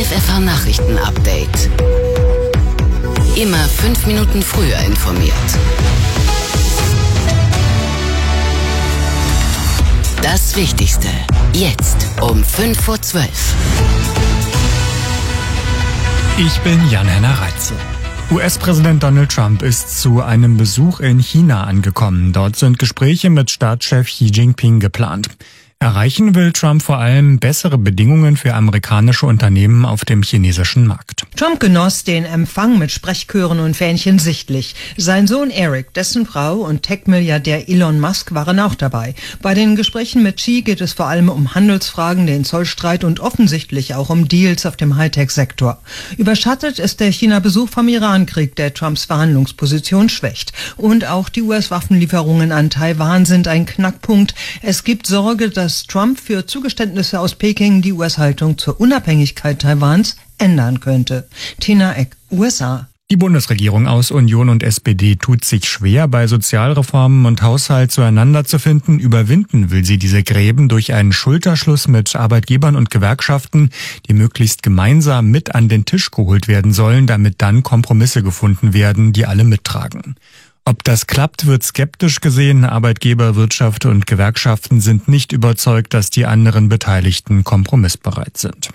FFH Nachrichten-Update. Immer 5 Minuten früher informiert. Das Wichtigste jetzt um 5:12 Uhr. Ich bin Jan-Henner Reitze. US-Präsident Donald Trump ist zu einem Besuch in China angekommen. Dort sind Gespräche mit Staatschef Xi Jinping geplant. Erreichen will Trump vor allem bessere Bedingungen für amerikanische Unternehmen auf dem chinesischen Markt. Trump genoss den Empfang mit Sprechchören und Fähnchen sichtlich. Sein Sohn Eric, dessen Frau und Tech-Milliardär Elon Musk waren auch dabei. Bei den Gesprächen mit Xi geht es vor allem um Handelsfragen, den Zollstreit und offensichtlich auch um Deals auf dem Hightech-Sektor. Überschattet ist der China-Besuch vom Irankrieg, der Trumps Verhandlungsposition schwächt. Und auch die US-Waffenlieferungen an Taiwan sind ein Knackpunkt. Es gibt Sorge, dass Trump für Zugeständnisse aus Peking die US-Haltung zur Unabhängigkeit Taiwans ändern könnte. Tina Eck, USA. Die Bundesregierung aus Union und SPD tut sich schwer, bei Sozialreformen und Haushalt zueinander zu finden. Überwinden will sie diese Gräben durch einen Schulterschluss mit Arbeitgebern und Gewerkschaften, die möglichst gemeinsam mit an den Tisch geholt werden sollen, damit dann Kompromisse gefunden werden, die alle mittragen. Ob das klappt, wird skeptisch gesehen. Arbeitgeber, Wirtschaft und Gewerkschaften sind nicht überzeugt, dass die anderen Beteiligten kompromissbereit sind.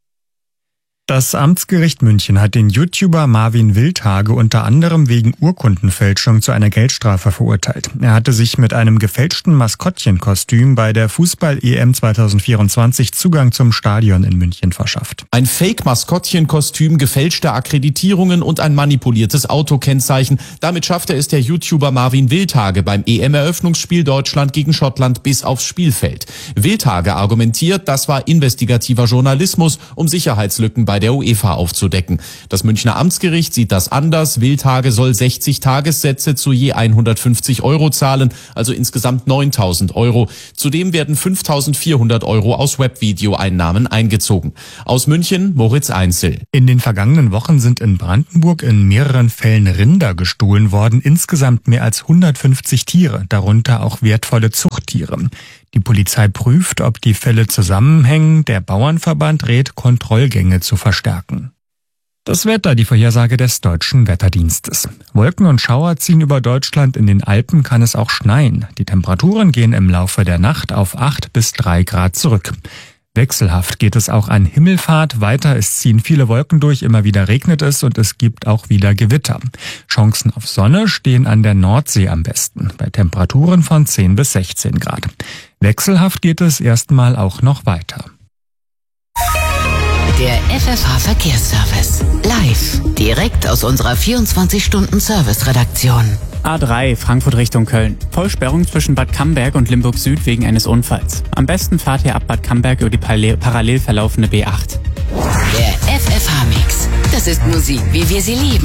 Das Amtsgericht München hat den YouTuber Marvin Wildhage unter anderem wegen Urkundenfälschung zu einer Geldstrafe verurteilt. Er hatte sich mit einem gefälschten Maskottchenkostüm bei der Fußball-EM 2024 Zugang zum Stadion in München verschafft. Ein Fake-Maskottchenkostüm, gefälschte Akkreditierungen und ein manipuliertes Autokennzeichen. Damit schaffte es der YouTuber Marvin Wildhage beim EM-Eröffnungsspiel Deutschland gegen Schottland bis aufs Spielfeld. Wildhage argumentiert, das war investigativer Journalismus, um Sicherheitslücken bei der UEFA aufzudecken. Das Münchner Amtsgericht sieht das anders. Wildhage soll 60 Tagessätze zu je 150 € zahlen, also insgesamt 9.000 €. Zudem werden 5.400 € aus Webvideo-Einnahmen eingezogen. Aus München, Moritz Einzel. In den vergangenen Wochen sind in Brandenburg in mehreren Fällen Rinder gestohlen worden. Insgesamt mehr als 150 Tiere, darunter auch wertvolle Zuchttiere. Die Polizei prüft, ob die Fälle zusammenhängen. Der Bauernverband rät, Kontrollgänge zu verstärken. Das Wetter, die Vorhersage des Deutschen Wetterdienstes. Wolken und Schauer ziehen über Deutschland, in den Alpen kann es auch schneien. Die Temperaturen gehen im Laufe der Nacht auf 8 bis 3 Grad zurück. Wechselhaft geht es auch an Himmelfahrt weiter. Es ziehen viele Wolken durch, immer wieder regnet es und es gibt auch wieder Gewitter. Chancen auf Sonne stehen an der Nordsee am besten, bei Temperaturen von 10 bis 16 Grad. Wechselhaft geht es erstmal auch noch weiter. Der FFH Verkehrsservice. Live. Direkt aus unserer 24-Stunden-Service-Redaktion. A3 Frankfurt Richtung Köln. Vollsperrung zwischen Bad Camberg und Limburg Süd wegen eines Unfalls. Am besten fahrt ihr ab Bad Camberg über die parallel verlaufende B8. Der FFH-Mix. Das ist Musik, wie wir sie lieben.